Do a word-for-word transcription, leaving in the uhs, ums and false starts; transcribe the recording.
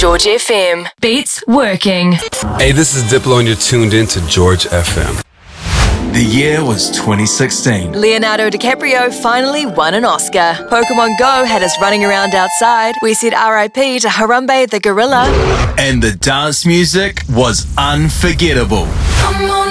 George F M. Beats working. Hey, this is Diplo and you're tuned in to George F M. The year was twenty sixteen. Leonardo DiCaprio finally won an Oscar. Pokemon Go had us running around outside. We said R I P to Harambe the gorilla. And the dance music was unforgettable. Come on.